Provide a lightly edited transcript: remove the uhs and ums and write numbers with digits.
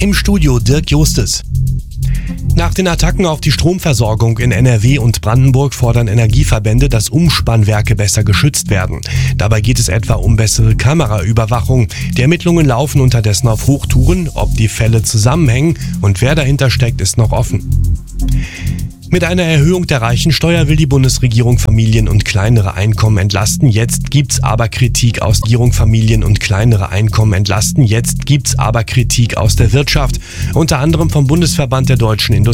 Im Studio Dirk Justes. Nach den Attacken auf die Stromversorgung in NRW und Brandenburg fordern Energieverbände, dass Umspannwerke besser geschützt werden. Dabei geht es etwa um bessere Kameraüberwachung. Die Ermittlungen laufen unterdessen auf Hochtouren. Ob die Fälle zusammenhängen und wer dahinter steckt, ist noch offen. Mit einer Erhöhung der Reichensteuer will die Bundesregierung Familien und kleinere Einkommen entlasten. Jetzt gibt's aber Kritik aus der Wirtschaft, unter anderem vom Bundesverband der deutschen Industrie.